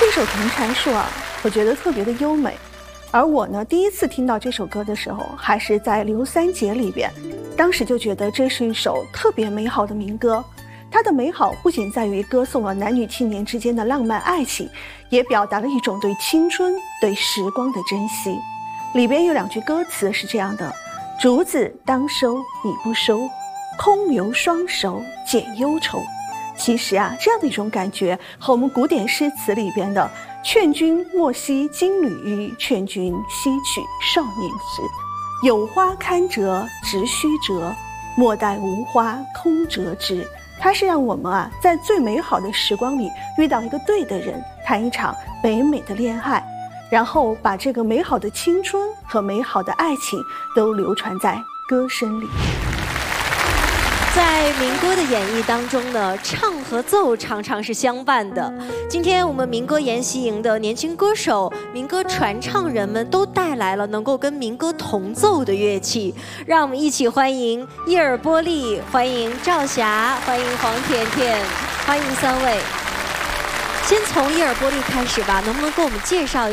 这首《藤缠树》啊，我觉得特别的优美。而我呢，第一次听到这首歌的时候，还是在刘三姐里边，当时就觉得这是一首特别美好的民歌。它的美好不仅在于歌颂了男女青年之间的浪漫爱情，也表达了一种对青春、对时光的珍惜。里边有2句歌词是这样的：竹子当收你不收，空留双手解忧愁。其实啊，这样的一种感觉和我们古典诗词里边的劝君莫惜金缕玉，劝君惜取少年时。有花堪折直须折，莫待无花空折枝。它是让我们啊，在最美好的时光里遇到一个对的人，谈一场美美的恋爱，然后把这个美好的青春和美好的爱情都流传在歌声里。 在民歌的演绎当中呢，唱和奏常常是相伴的。今天我们民歌研习营的年轻歌手、民歌传唱人们都带来了能够跟民歌同奏的乐器，让我们一起欢迎叶尔波利，欢迎赵霞，欢迎黄甜甜，欢迎3位。先从叶尔波利开始吧，能不能给我们介绍一下